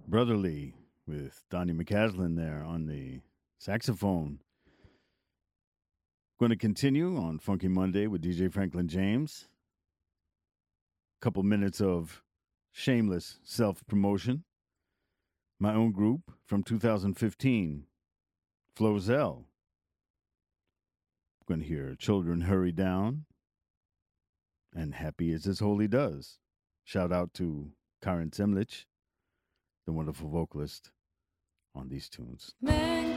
Brotherly with Donnie McCaslin there on the saxophone. Going to continue on Funky Monday with DJ Franklin James. Couple minutes of shameless self promotion. My own group from 2015, Flozell. Going to hear Children Hurry Down and Happy is as Holy Does. Shout out to Karen Zemlich, the wonderful vocalist on these tunes.